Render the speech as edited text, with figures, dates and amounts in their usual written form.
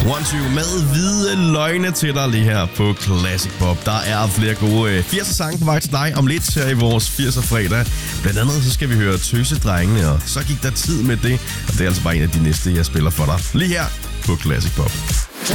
One med hvide løgne til dig lige her på Classic Pop. Der er flere gode 80'er sange på vej til dig om lidt her i vores 80'er fredag. Blandt andet så skal vi høre Tøsedrengene, og så gik der tid med det. Og det er altså bare en af de næste, jeg spiller for dig lige her på Classic Pop.